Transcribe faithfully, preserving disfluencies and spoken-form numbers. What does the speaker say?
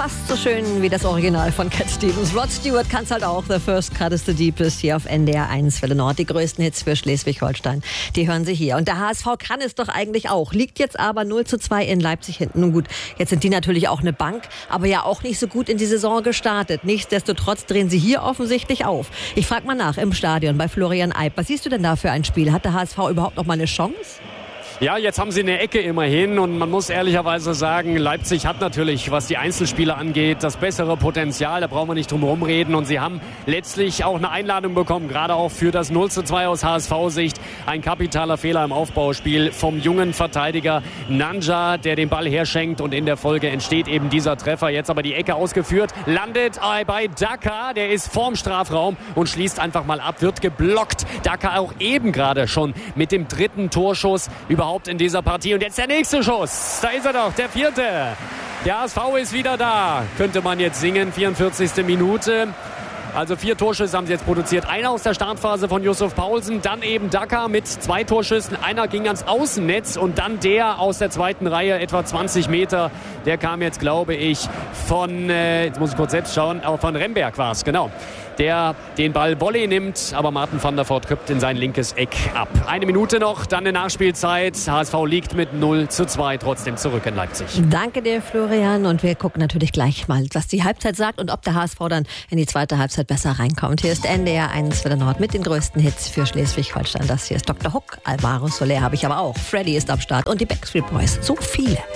Fast so schön wie das Original von Cat Stevens. Rod Stewart kann's halt auch. The First Cut is the Deepest hier auf N D R eins Welle Nord. Die größten Hits für Schleswig-Holstein, die hören Sie hier. Und der H S V kann es doch eigentlich auch. Liegt jetzt aber null zu zwei in Leipzig hinten. Nun gut, jetzt sind die natürlich auch eine Bank, aber ja auch nicht so gut in die Saison gestartet. Nichtsdestotrotz drehen sie hier offensichtlich auf. Ich frage mal nach im Stadion bei Florian Eib. Was siehst du denn da für ein Spiel? Hat der H S V überhaupt noch mal eine Chance? Ja, jetzt haben sie eine Ecke immerhin und man muss ehrlicherweise sagen, Leipzig hat natürlich, was die Einzelspieler angeht, das bessere Potenzial, da brauchen wir nicht drum herum reden und sie haben letztlich auch eine Einladung bekommen, gerade auch für das null zu zwei aus H S V-Sicht. Ein kapitaler Fehler im Aufbauspiel vom jungen Verteidiger Nanja, der den Ball herschenkt und in der Folge entsteht eben dieser Treffer. Jetzt aber die Ecke ausgeführt, landet bei Daka, der ist vorm Strafraum und schließt einfach mal ab, wird geblockt. Daka auch eben gerade schon mit dem dritten Torschuss über überhaupt in dieser Partie. Und jetzt der nächste Schuss. Da ist er doch, der vierte. Der H S V ist wieder da, könnte man jetzt singen. vierundvierzigste Minute. Also vier Torschüsse haben sie jetzt produziert. Einer aus der Startphase von Yusuf Paulsen, dann eben Daka mit zwei Torschüssen. Einer ging ans Außennetz und dann der aus der zweiten Reihe, etwa zwanzig Meter. Der kam jetzt, glaube ich, von, äh, jetzt muss ich kurz selbst schauen, aber von Remberg war es, genau. Der den Ball Volley nimmt, aber Martin van der Voort köpft in sein linkes Eck ab. Eine Minute noch, dann eine Nachspielzeit. H S V liegt mit null zu zwei trotzdem zurück in Leipzig. Danke dir, Florian. Und wir gucken natürlich gleich mal, was die Halbzeit sagt und ob der H S V dann in die zweite Halbzeit besser reinkommt. Hier ist N D R eins Welle Nord mit den größten Hits für Schleswig-Holstein. Das hier ist Doktor Hook. Alvaro Soler habe ich aber auch. Freddy ist am Start und die Backstreet Boys. So viele.